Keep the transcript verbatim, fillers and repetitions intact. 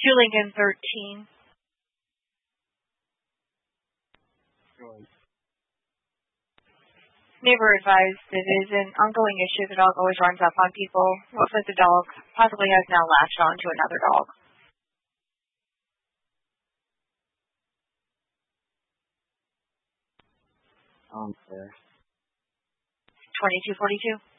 two Lincoln thirteen. Neighbor advised it is an ongoing issue. The dog always runs up on people. Looks like the dog possibly has now latched on to another dog. Um, sir. twenty-two forty-two.